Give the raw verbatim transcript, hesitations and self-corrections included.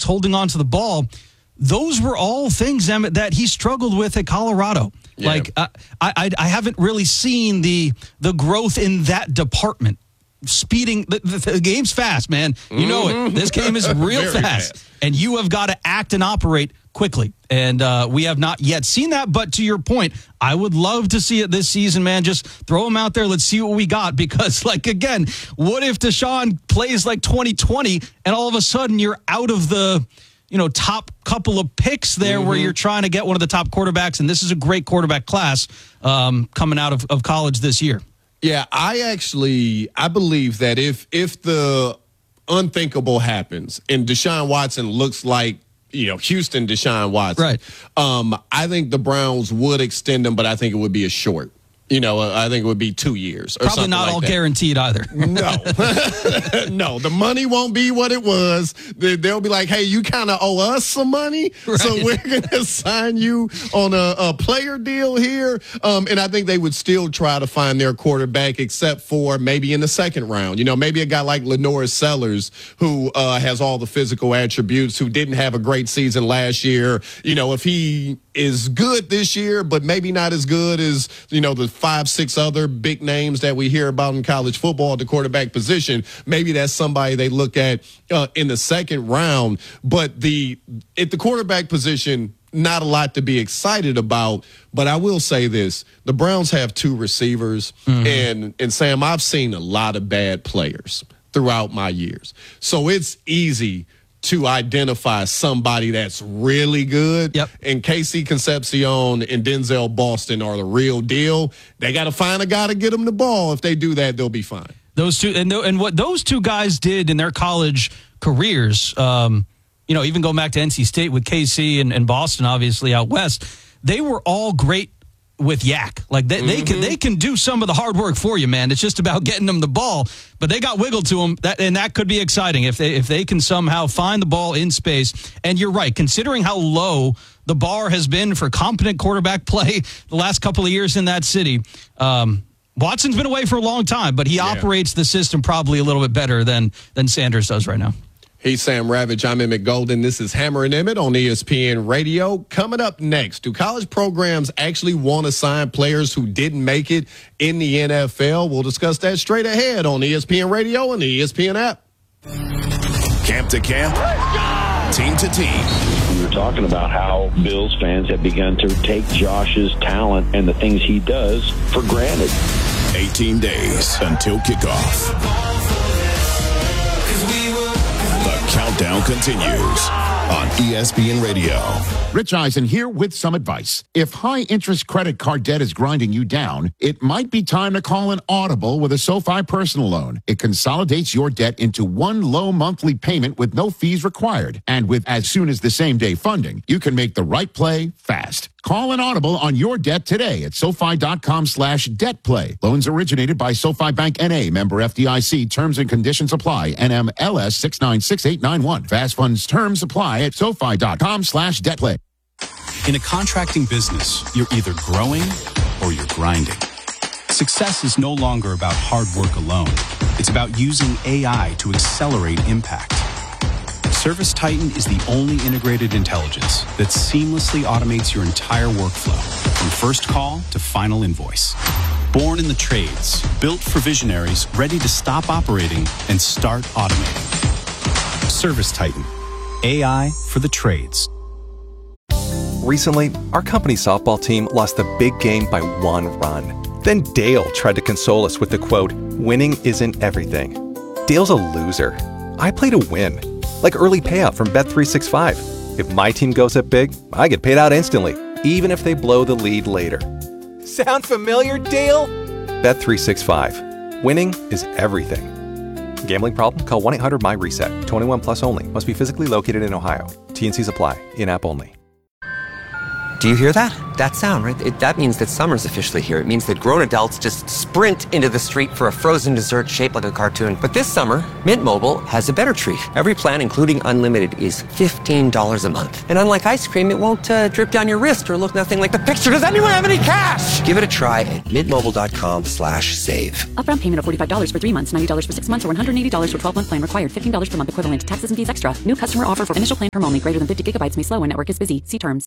quarterbacks holding on to the ball. Those were all things, Emmett, that he struggled with at Colorado. Yeah. Like, uh, I, I I haven't really seen the the growth in that department. Speeding, the, the, the game's fast, man. You know mm-hmm. it. This game is real fast. fast. And you have got to act and operate quickly. And uh, we have not yet seen that. But to your point, I would love to see it this season, man. Just throw him out there. Let's see what we got. Because, like, again, what if Deshaun plays like twenty twenty and all of a sudden you're out of the, you know, top couple of picks there mm-hmm. where you're trying to get one of the top quarterbacks. And this is a great quarterback class um, coming out of, of college this year. Yeah, I actually, I believe that if if the unthinkable happens and Deshaun Watson looks like, you know, Houston Deshaun Watson, right. um, I think the Browns would extend him, but I think it would be a short. You know, I think it would be two years. Or Probably not like all that. guaranteed either. No. No, the money won't be what it was. They'll be like, hey, you kind of owe us some money, right. so we're going to sign you on a, a player deal here. Um, and I think they would still try to find their quarterback, except for maybe in the second round. You know, maybe a guy like Lenore Sellers, who uh, has all the physical attributes, who didn't have a great season last year. You know, if he is good this year, but maybe not as good as, you know, the five, six other big names that we hear about in college football at the quarterback position. Maybe that's somebody they look at uh, in the second round. But the at the quarterback position, not a lot to be excited about. But I will say this. The Browns have two receivers. Mm-hmm. And, and, Sam, I've seen a lot of bad players throughout my years. So it's easy to identify somebody that's really good. Yep. And Casey Concepcion and Denzel Boston are the real deal. They got to find a guy to get them the ball. If they do that, they'll be fine. Those two, and, and what those two guys did in their college careers, um, you know, even going back to N C State with K C and, and Boston, obviously out west, they were all great with Yak. Like they, mm-hmm. they can they can do some of the hard work for you, man. It's just about getting them the ball. But they got wiggle to them, that, and that could be exciting if they if they can somehow find the ball in space. And you're right, considering how low the bar has been for competent quarterback play the last couple of years in that city. Um, Watson's been away for a long time, but he yeah. operates the system probably a little bit better than than Sanders does right now. He's Sam Ravage. I'm Emmett Golden. This is Hammer and Emmett on E S P N Radio. Coming up next, do college programs actually want to sign players who didn't make it in the N F L? We'll discuss that straight ahead on E S P N Radio and the E S P N app. Camp to camp, team to team. We were talking about how Bills fans have begun to take Josh's talent and the things he does for granted. eighteen days until kickoff. Countdown continues on E S P N Radio. Rich Eisen here with some advice. If high-interest credit card debt is grinding you down, it might be time to call an audible with a SoFi personal loan. It consolidates your debt into one low monthly payment with no fees required. And with as soon as the same-day funding, you can make the right play fast. Call an audible on your debt today at SoFi.com slash debt play. Loans originated by SoFi Bank N A, member F D I C. Terms and conditions apply. N M L S six nine six eight nine one. Fast funds terms apply at SoFi.com slash debt play. In a contracting business, you're either growing or you're grinding. Success is no longer about hard work alone. It's about using A I to accelerate impact. ServiceTitan is the only integrated intelligence that seamlessly automates your entire workflow, from first call to final invoice. Born in the trades, built for visionaries ready to stop operating and start automating. ServiceTitan, A I for the trades. Recently, our company softball team lost the big game by one run. Then Dale tried to console us with the quote, "Winning isn't everything." Dale's a loser. I play to win. Like early payout from Bet three sixty-five. If my team goes up big, I get paid out instantly, even if they blow the lead later. Sound familiar, Dale? Bet three sixty-five. Winning is everything. Gambling problem? Call one eight hundred M Y reset. twenty-one plus only. Must be physically located in Ohio. T and Cs apply. In-app only. Do you hear that? That sound, right? It, that means that summer's officially here. It means that grown adults just sprint into the street for a frozen dessert shaped like a cartoon. But this summer, Mint Mobile has a better treat. Every plan, including unlimited, is fifteen dollars a month. And unlike ice cream, it won't uh, drip down your wrist or look nothing like the picture. Does anyone have any cash? Give it a try at mintmobile.com slash save. Upfront payment of forty-five dollars for three months, ninety dollars for six months, or one hundred eighty dollars for twelve-month plan required. fifteen dollars per month equivalent. Taxes and fees extra. New customer offer for initial plan term only. Greater than fifty gigabytes may slow when network is busy. See terms.